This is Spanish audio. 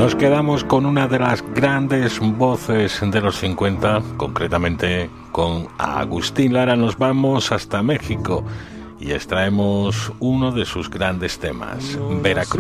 Nos quedamos con una de las grandes voces de los 50, concretamente con Agustín Lara. Nos vamos hasta México y extraemos uno de sus grandes temas, Veracruz.